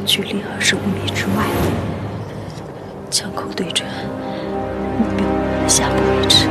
距离25米之外，枪口对准目标下部位置。